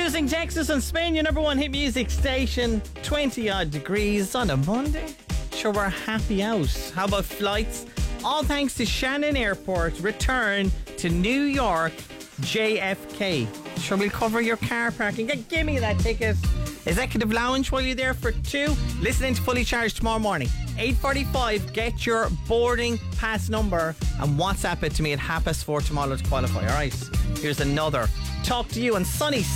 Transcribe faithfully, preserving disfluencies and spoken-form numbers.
Houston, Texas and Spain, your number one hit music station. twenty odd degrees on a Monday. Sure, we're happy out. How about flights? All thanks to Shannon Airport. Return to New York J F K. Sure, we'll cover your car parking. Give me that ticket. Executive Lounge while you're there for two. Listening to Fully Charged tomorrow morning. eight forty-five, get your boarding pass number and WhatsApp it to me at half past four tomorrow to qualify. Alright, here's another Talk to You on sunny